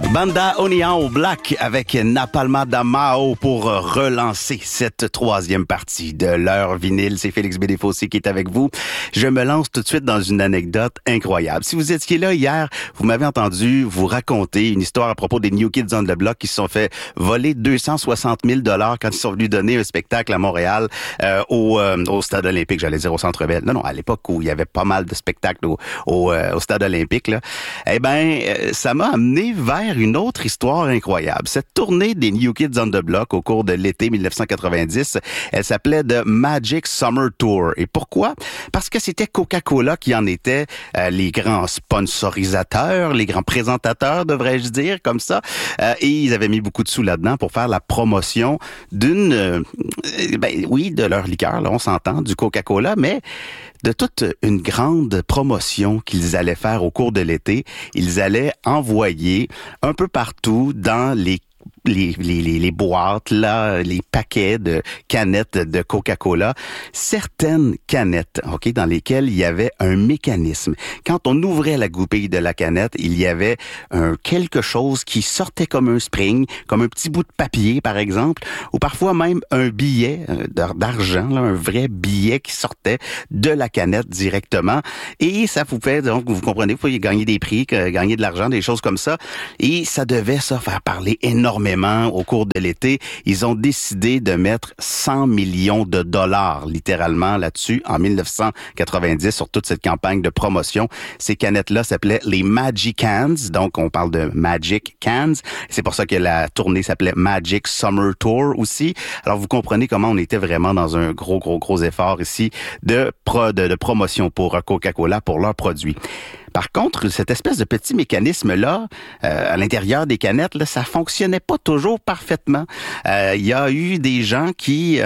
Banda União Black avec Napalma da Mao pour relancer cette troisième partie de l'heure vinyle. C'est Félix Bédéfossé qui est avec vous. Je me lance tout de suite dans une anecdote incroyable. Si vous étiez là hier, vous m'avez entendu vous raconter une histoire à propos des New Kids on the Block qui se sont fait voler 260 000 $ quand ils sont venus donner un spectacle à Montréal au Stade olympique, j'allais dire au Centre Bell. Non, à l'époque où il y avait pas mal de spectacles au Stade olympique, là. Eh ben, ça m'a amené vers une autre histoire incroyable. Cette tournée des New Kids on the Block au cours de l'été 1990, elle s'appelait The Magic Summer Tour. Et pourquoi? Parce que c'était Coca-Cola qui en était les grands sponsorisateurs, les grands présentateurs, devrais-je dire, comme ça. Et ils avaient mis beaucoup de sous là-dedans pour faire la promotion de leur liqueur, là, on s'entend, du Coca-Cola, mais de toute une grande promotion qu'ils allaient faire au cours de l'été. Ils allaient envoyer un peu partout dans les boîtes, là, les paquets de canettes de Coca-Cola, certaines canettes, OK, dans lesquelles il y avait un mécanisme. Quand on ouvrait la goupille de la canette, il y avait quelque chose qui sortait comme un spring, comme un petit bout de papier, par exemple, ou parfois même un billet d'argent, là, un vrai billet qui sortait de la canette directement. Et ça vous fait, donc, vous comprenez, vous pouvez gagner des prix, gagner de l'argent, des choses comme ça. Et ça devait, faire parler énormément au cours de l'été. Ils ont décidé de mettre 100 millions de dollars littéralement là-dessus en 1990 sur toute cette campagne de promotion. Ces canettes-là s'appelaient les Magic Cans, donc on parle de Magic Cans. C'est pour ça que la tournée s'appelait Magic Summer Tour aussi. Alors vous comprenez comment on était vraiment dans un gros effort ici de promotion pour Coca-Cola, pour leurs produits. Par contre, cette espèce de petit mécanisme-là, à l'intérieur des canettes, là, ça fonctionnait pas toujours parfaitement. Il y a eu des gens qui,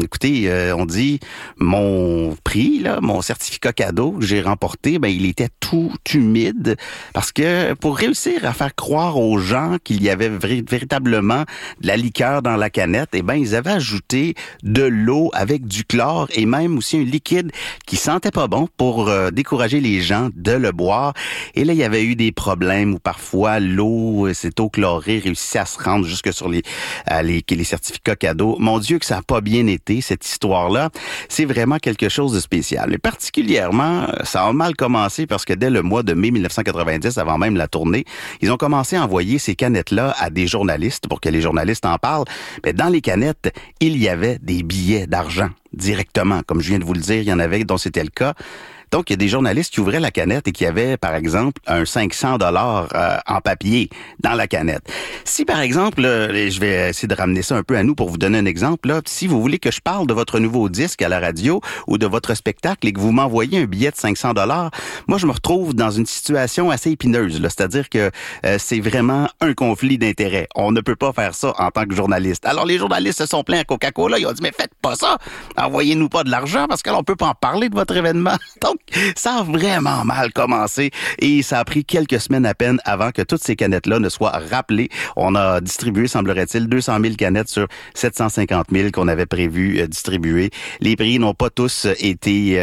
on dit, mon prix, là, mon certificat cadeau que j'ai remporté, ben il était tout humide parce que pour réussir à faire croire aux gens qu'il y avait véritablement de la liqueur dans la canette, eh ben ils avaient ajouté de l'eau avec du chlore et même aussi un liquide qui sentait pas bon pour décourager les gens de le boire. Et là, il y avait eu des problèmes où parfois l'eau, cette eau chlorée réussissait à se rendre jusque sur les certificats cadeaux. Mon Dieu, que ça n'a pas bien été, cette histoire-là. C'est vraiment quelque chose de spécial. Et particulièrement, ça a mal commencé parce que dès le mois de mai 1990, avant même la tournée, ils ont commencé à envoyer ces canettes-là à des journalistes pour que les journalistes en parlent. Mais dans les canettes, il y avait des billets d'argent directement. Comme je viens de vous le dire, il y en avait dont c'était le cas. Donc, il y a des journalistes qui ouvraient la canette et qui avaient, par exemple, un 500 $ en papier dans la canette. Si, par exemple, je vais essayer de ramener ça un peu à nous pour vous donner un exemple, là, si vous voulez que je parle de votre nouveau disque à la radio ou de votre spectacle et que vous m'envoyez un billet de 500 $, moi, je me retrouve dans une situation assez épineuse, là. C'est-à-dire que c'est vraiment un conflit d'intérêts. On ne peut pas faire ça en tant que journaliste. Alors, les journalistes se sont plaints à Coca-Cola. Ils ont dit, mais faites pas ça. Envoyez-nous pas de l'argent parce que là, on peut pas en parler de votre événement. Donc, ça a vraiment mal commencé et ça a pris quelques semaines à peine avant que toutes ces canettes-là ne soient rappelées. On a distribué, semblerait-il, 200 000 canettes sur 750 000 qu'on avait prévu distribuer. Les prix n'ont pas tous été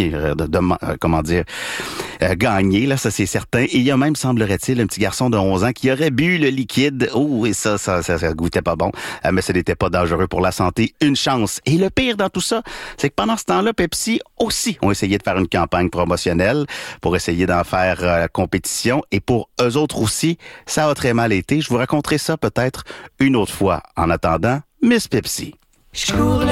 gagnés, là, ça c'est certain. Et il y a même, semblerait-il, un petit garçon de 11 ans qui aurait bu le liquide. Oh, et ça goûtait pas bon, mais ce n'était pas dangereux pour la santé. Une chance. Et le pire dans tout ça, c'est que pendant ce temps-là, Pepsi aussi ont essayé de faire une campagne promotionnelle pour essayer d'en faire compétition. Et pour eux autres aussi, ça a très mal été. Je vous raconterai ça peut-être une autre fois. En attendant, Miss Pepsi.